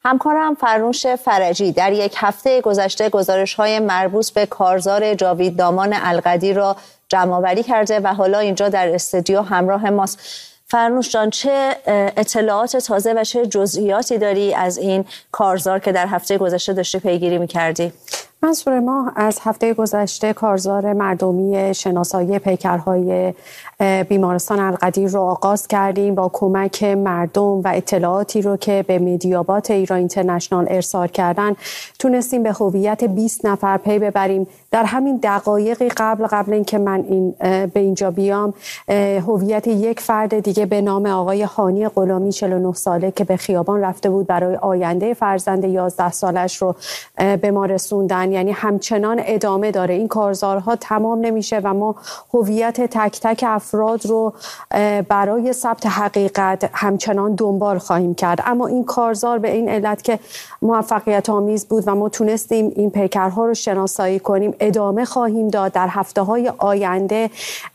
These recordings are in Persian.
همکارم فرنوش فرجی در یک هفته گذشته گزارش‌های مربوط به کارزار جاویدنامان القدیر را جمع‌آوری کرده و حالا اینجا در استودیو همراه ماست. فرنوش جان، چه اطلاعات تازه و چه جزئیاتی داری از این کارزار که در هفته گذشته داشتی پیگیری می‌کردی؟ منصور، ما از هفته گذشته کارزار مردمی شناسایی پیکرهای بیمارستان القدیر رو آغاز کردیم با کمک مردم و اطلاعاتی رو که به مدیابات ایران اینترنشنال ارسال کردن. تونستیم به هویت 20 نفر پی ببریم. در همین دقایقی قبل اینکه من به اینجا بیام، هویت یک فرد دیگه به نام آقای هانی غلامی 49 ساله که به خیابان رفته بود برای آینده فرزند 11 سالش رو به ما رسوندن. یعنی همچنان ادامه داره، این کارزارها تمام نمیشه و ما هویت تک تک افراد رو برای ثبت حقیقت همچنان دنبال خواهیم کرد. اما این کارزار به این علت که موفقیت آمیز بود و ما تونستیم این پیکرها رو شناسایی کنیم، ادامه خواهیم داد. در هفته‌های آینده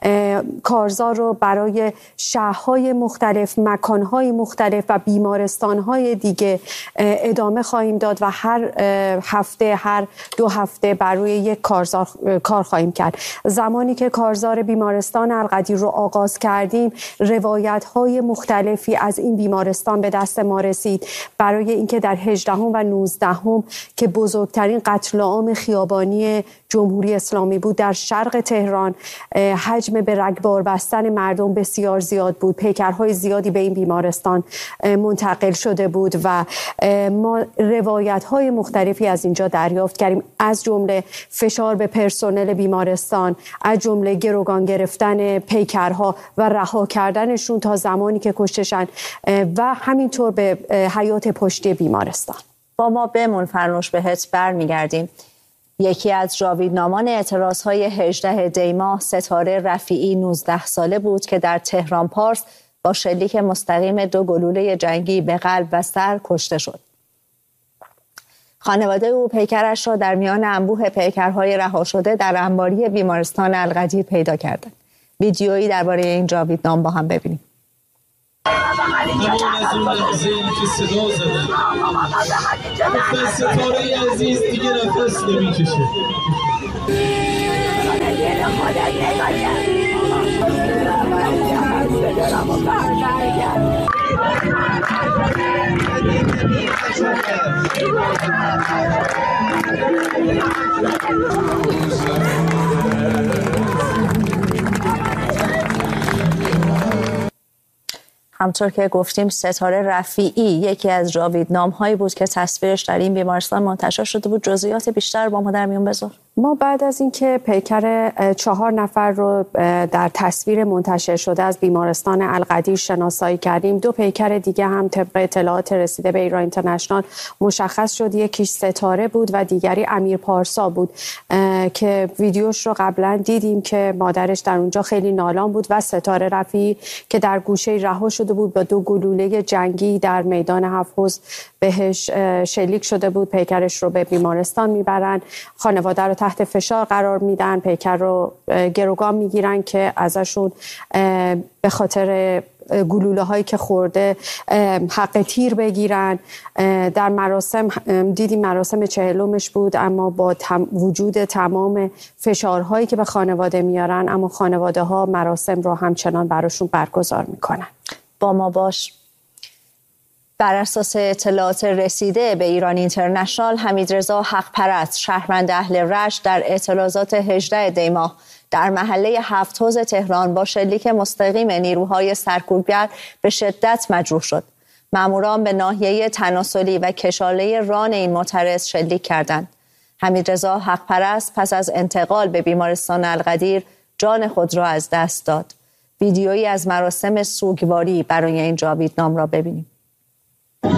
کارزار رو برای شهرهای مختلف، مکانهای مختلف و بیمارستانهای دیگه ادامه خواهیم داد و هر هفته، هر 2 هفته برای یک کارزار کار خواهیم کرد. زمانی که کارزار بیمارستان القدیر رو آغاز کردیم، روایت‌های مختلفی از این بیمارستان به دست ما رسید برای اینکه در 18 و 19 که بزرگترین قتل عام خیابانی جمهوری اسلامی بود در شرق تهران، حجم به رگبار بستن مردم بسیار زیاد بود. پیکرهای زیادی به این بیمارستان منتقل شده بود و ما روایت‌های مختلفی از اینجا دریافت کردیم، از جمله فشار به پرسنل بیمارستان، از جمله گروگان گرفتن پیکرها و رها کردنشون تا زمانی که کشتشن و همینطور به حیات پشتی بیمارستان. با ما بمون فرنوش، بهت برمیگردیم. یکی از جاویدنامان اعتراضهای 18 دی ماه ستاره رفیعی 19 ساله بود که در تهران پارس با شلیک مستقیم 2 گلوله جنگی به قلب و سر کشته شد. خانواده او پیکرش را در میان انبوه پیکرهای رها شده در انباری بیمارستان القدیر پیدا کردند. ویدیویی درباره این جاویدنام با هم ببینیم. ستاره عزیز دیگه نفس نمیکشه. همطور که گفتیم ستاره رفیعی یکی از جاویدنام‌هایی بود که تصویرش در این بیمارستان منتشر شده بود. جزئیات بیشتر با ما در میون بذار. ما بعد از اینکه پیکر 4 نفر رو در تصویر منتشر شده از بیمارستان القدیر شناسایی کردیم، 2 پیکر دیگه هم طبق اطلاعات رسیده به ایران اینترنشنال مشخص شد. یکیش ستاره بود و دیگری امیر پارسا بود که ویدیوش رو قبلا دیدیم که مادرش در اونجا خیلی نالان بود و ستاره رفیعی که در گوشه رها شده بود با 2 گلوله جنگی در میدان حفظ بهش شلیک شده بود. پیکرش رو به بیمارستان میبرن، خانواده رو تحت فشار قرار میدن، پیکر رو گروگان میگیرن که ازشون به خاطر گلوله هایی که خورده حق تیر بگیرن. در مراسم دیدیم مراسم 40مش بود، اما با وجود تمام فشارهایی که به خانواده میارن، اما خانواده ها مراسم رو همچنان براشون برگزار میکنن. با ما باش. بر اساس اطلاعات رسیده به ایران اینترنشنال، حمیدرضا حق‌پرست شهروند اهل رشت در اعتراضات 18 دی ماه در محله 7 حوض تهران با شلیک مستقیم نیروهای سرکوبگر به شدت مجروح شد. ماموران به ناحیه تناسلی و کشاله ران این معترض شلیک کردند. حمیدرضا حق‌پرست پس از انتقال به بیمارستان القدیر جان خود را از دست داد. ویدیویی از مراسم سوگواری برای این جاویدنام را ببینیم.